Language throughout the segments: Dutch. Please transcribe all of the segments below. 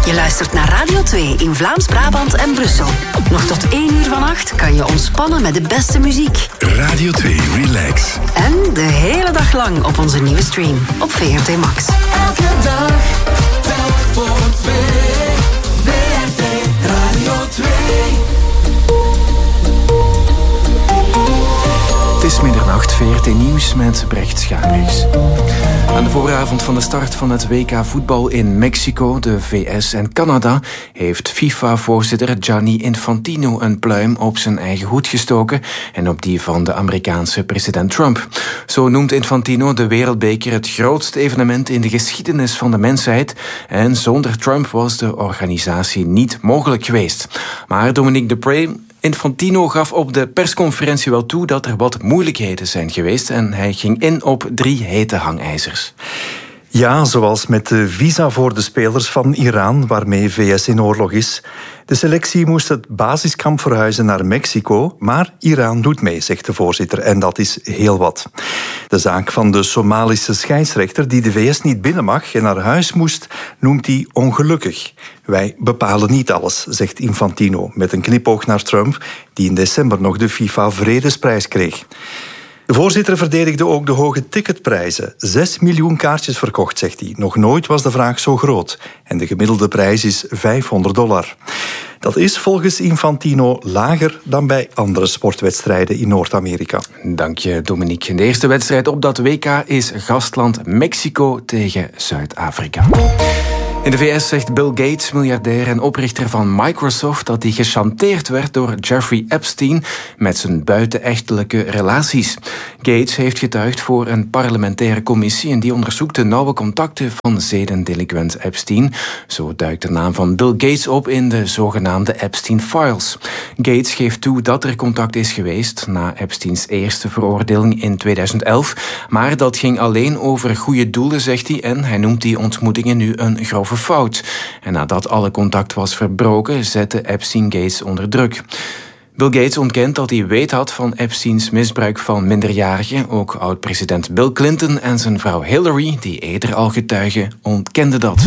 Je luistert naar Radio 2 in Vlaams-Brabant en Brussel. Nog tot 1 uur vannacht kan je ontspannen met de beste muziek. Radio 2 Relax. En de hele dag lang op onze nieuwe stream op VRT Max. Elke dag, telk voor 2. VRT Radio 2. Het is middernacht, VRT Nieuws met Brecht Schaamrichs. Aan de vooravond van de start van het WK voetbal in Mexico, de VS en Canada heeft FIFA-voorzitter Gianni Infantino een pluim op zijn eigen hoed gestoken en op die van de Amerikaanse president Trump. Zo noemt Infantino de Wereldbeker het grootste evenement in de geschiedenis van de mensheid en zonder Trump was de organisatie niet mogelijk geweest. Maar Dominique Dupré, Infantino gaf op de persconferentie wel toe dat er wat moeilijkheden zijn geweest en hij ging in op 3 hete hangijzers. Ja, zoals met de visa voor de spelers van Iran, waarmee VS in oorlog is. De selectie moest het basiskamp verhuizen naar Mexico, maar Iran doet mee, zegt de voorzitter, en dat is heel wat. De zaak van de Somalische scheidsrechter die de VS niet binnen mag en naar huis moest, noemt hij ongelukkig. Wij bepalen niet alles, zegt Infantino, met een knipoog naar Trump, die in december nog de FIFA-vredesprijs kreeg. De voorzitter verdedigde ook de hoge ticketprijzen. 6 miljoen kaartjes verkocht, zegt hij. Nog nooit was de vraag zo groot. En de gemiddelde prijs is $500. Dat is volgens Infantino lager dan bij andere sportwedstrijden in Noord-Amerika. Dank je, Dominique. De eerste wedstrijd op dat WK is gastland Mexico tegen Zuid-Afrika. In de VS zegt Bill Gates, miljardair en oprichter van Microsoft, dat hij gechanteerd werd door Jeffrey Epstein met zijn buitenechtelijke relaties. Gates heeft getuigd voor een parlementaire commissie en die onderzoekt de nauwe contacten van zedendelinquent Epstein. Zo duikt de naam van Bill Gates op in de zogenaamde Epstein Files. Gates geeft toe dat er contact is geweest na Epsteins eerste veroordeling in 2011, maar dat ging alleen over goede doelen, zegt hij, en hij noemt die ontmoetingen nu een grove fout. En nadat alle contact was verbroken, zette Epstein Gates onder druk. Bill Gates ontkent dat hij weet had van Epsteins misbruik van minderjarigen. Ook oud-president Bill Clinton en zijn vrouw Hillary, die eerder al getuigen, ontkenden dat.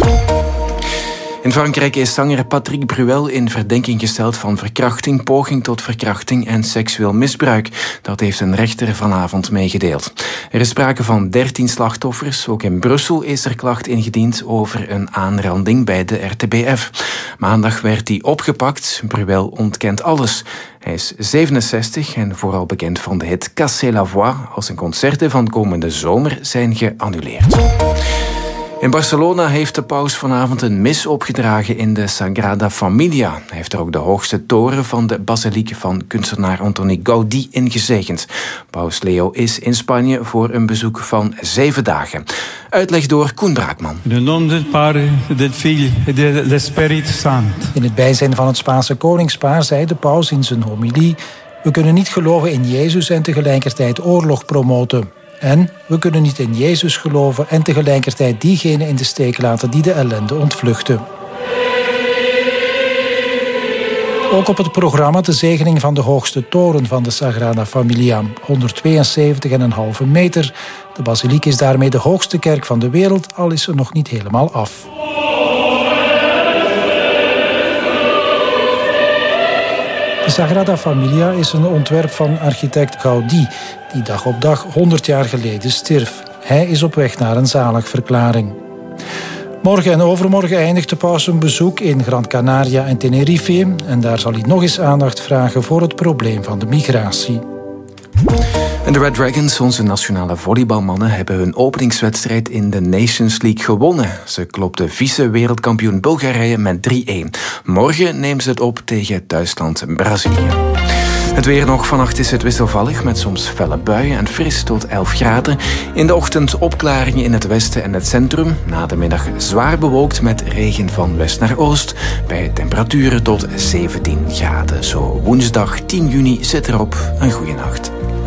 In Frankrijk is zanger Patrick Bruel in verdenking gesteld van verkrachting, poging tot verkrachting en seksueel misbruik. Dat heeft een rechter vanavond meegedeeld. Er is sprake van 13 slachtoffers. Ook in Brussel is er klacht ingediend over een aanranding bij de RTBF. Maandag werd hij opgepakt. Bruel ontkent alles. Hij is 67 en vooral bekend van de hit Cassez la voix, als zijn concerten van komende zomer zijn geannuleerd. In Barcelona heeft de paus vanavond een mis opgedragen in de Sagrada Familia. Hij heeft er ook de hoogste toren van de basiliek van kunstenaar Antoni Gaudí ingezegend. Paus Leo is in Spanje voor een bezoek van 7 dagen. Uitleg door Koen Braakman. In het naam del Padre, del Figlio e del Spirito Santo. In het bijzijn van het Spaanse koningspaar zei de paus in zijn homilie: we kunnen niet geloven in Jezus en tegelijkertijd oorlog promoten. En we kunnen niet in Jezus geloven en tegelijkertijd diegenen in de steek laten die de ellende ontvluchten. Ook op het programma de zegening van de hoogste toren van de Sagrada Familia, 172,5 meter. De basiliek is daarmee de hoogste kerk van de wereld, al is ze nog niet helemaal af. De Sagrada Familia is een ontwerp van architect Gaudí, die dag op dag 100 jaar geleden stierf. Hij is op weg naar een zaligverklaring. Morgen en overmorgen eindigt de paus een bezoek in Gran Canaria en Tenerife. En daar zal hij nog eens aandacht vragen voor het probleem van de migratie. En de Red Dragons, onze nationale volleybalmannen, hebben hun openingswedstrijd in de Nations League gewonnen. Ze klopten vice-wereldkampioen Bulgarije met 3-1. Morgen nemen ze het op tegen thuisland Brazilië. Het weer nog. Vannacht is het wisselvallig met soms felle buien en fris tot 11 graden. In de ochtend opklaringen in het westen en het centrum. Na de middag zwaar bewolkt met regen van west naar oost. Bij temperaturen tot 17 graden. Zo woensdag 10 juni zit erop. Een goeie nacht.